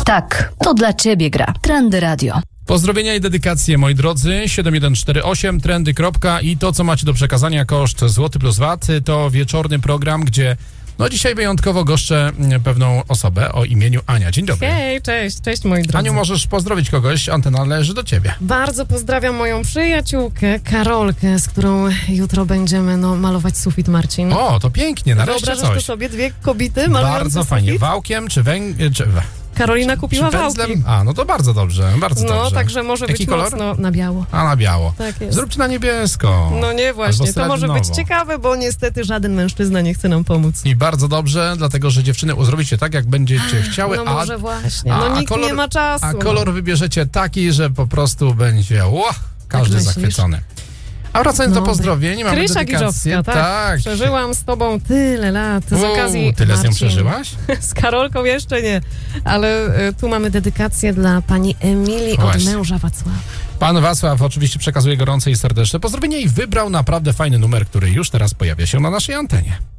Tak, to dla ciebie gra. Trendy Radio. Pozdrowienia i dedykacje, moi drodzy. 7148 trendy. I to, co macie do przekazania, koszt złoty plus VAT, to wieczorny program, gdzie dzisiaj wyjątkowo goszczę pewną osobę o imieniu Ania. Dzień dobry. Hej, cześć moi drodzy. Aniu, możesz pozdrowić kogoś, antena należy do ciebie. Bardzo pozdrawiam moją przyjaciółkę Karolkę, z którą jutro będziemy malować sufit, Marcin. O, to pięknie, nareszcie Wyobrażasz coś. to sobie, dwie kobiety malujące Bardzo sufit? fajnie. Wałkiem czy Karolina kupiła wałki. A, no to bardzo dobrze, bardzo dobrze. Także może Jaki być kolor? mocno na biało. A, na biało. Tak jest. Zróbcie na niebiesko. No nie, właśnie, to może być ciekawe, bo niestety żaden mężczyzna nie chce nam pomóc. I bardzo dobrze, dlatego że dziewczyny zrobicie tak, jak będziecie chciały. No może właśnie, nikt kolor, nie ma czasu. A kolor wybierzecie taki, że po prostu będzie każdy zachwycony. A wracając do pozdrowień, mamy Krysia dedykację. Giżowska, tak. Przeżyłam z tobą tyle lat. Z okazji, tyle z nią Marcin, przeżyłaś? Z Karolką jeszcze nie, ale tu mamy dedykację dla pani Emilii od męża Wacława. Pan Wacław oczywiście przekazuje gorące i serdeczne pozdrowienia i wybrał naprawdę fajny numer, który już teraz pojawia się na naszej antenie.